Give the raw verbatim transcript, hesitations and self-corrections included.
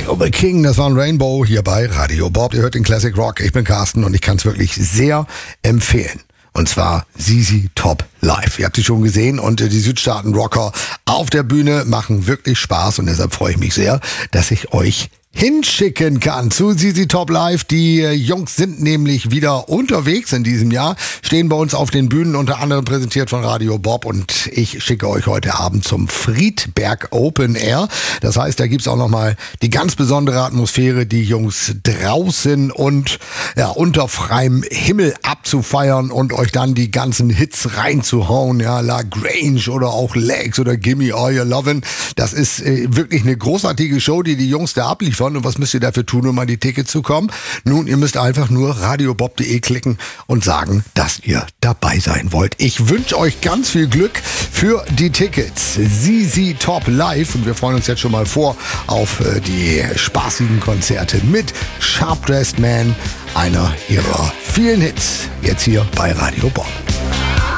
Hail the King, das war ein Rainbow hier bei Radio Bob. Ihr hört den Classic Rock. Ich bin Carsten und ich kann es wirklich sehr empfehlen. Und zwar Z Z Top Live. Ihr habt sie schon gesehen und die Südstaaten-Rocker auf der Bühne machen wirklich Spaß und deshalb freue ich mich sehr, dass ich euch hinschicken kann zu Z Z Top Live. Die Jungs sind nämlich wieder unterwegs in diesem Jahr, stehen bei uns auf den Bühnen, unter anderem präsentiert von Radio Bob und ich schicke euch heute Abend zum Friedberg Open Air. Das heißt, da gibt's auch nochmal die ganz besondere Atmosphäre, die Jungs draußen und ja, unter freiem Himmel abzufeiern und euch dann die ganzen Hits reinzuhauen, ja, La Grange oder auch Legs oder Gimme All Your Lovin'. Das ist äh, wirklich eine großartige Show, die die Jungs da abliefern. Und was müsst ihr dafür tun, um an die Tickets zu kommen? Nun, ihr müsst einfach nur radiobob punkt de klicken und sagen, dass ihr dabei sein wollt. Ich wünsche euch ganz viel Glück für die Tickets. Z Z Top Live. Und wir freuen uns jetzt schon mal vor auf äh, die spaßigen Konzerte mit Sharp Dressed Man, einer ihrer vielen Hits. Jetzt hier bei Radio Bob.